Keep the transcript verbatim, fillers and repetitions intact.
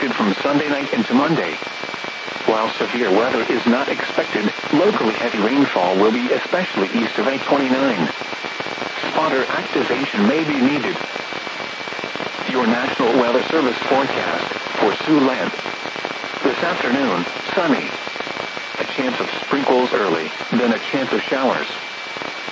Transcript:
expected from Sunday night into Monday. While severe weather is not expected, locally heavy rainfall will be especially east of I twenty-nine. Spotter activation may be needed. Your National Weather Service forecast for Siouxland. This afternoon, sunny. A chance of sprinkles early, then a chance of showers.